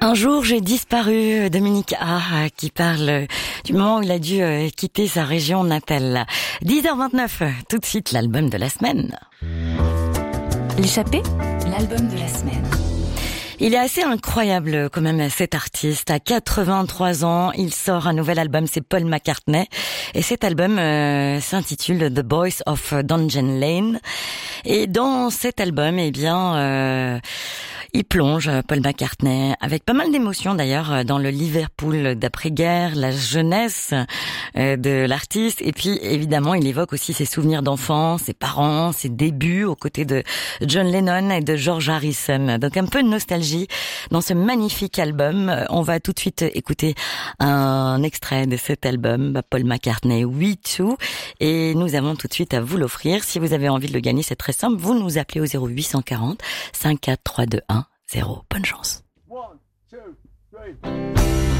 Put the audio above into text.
Un jour, j'ai disparu, Dominique A, qui parle du moment où il a dû quitter sa région natale. 10h29, tout de suite l'album de la semaine. L'échappée, l'album de la semaine. Il est assez incroyable quand même cet artiste. À 83 ans, il sort un nouvel album, c'est Paul McCartney. Et cet album s'intitule The Boys of Dungeon Lane. Et dans cet album, il plonge, Paul McCartney, avec pas mal d'émotions d'ailleurs, dans le Liverpool d'après-guerre, la jeunesse de l'artiste. Et puis évidemment, il évoque aussi ses souvenirs d'enfance, ses parents, ses débuts aux côtés de John Lennon et de George Harrison. Donc un peu de nostalgie dans ce magnifique album. On va tout de suite écouter un extrait de cet album, Paul McCartney, We Too. Et nous avons tout de suite à vous l'offrir. Si vous avez envie de le gagner, c'est très simple. Vous nous appelez au 0840 54 321 0. Bonne chance. 1, 2, 3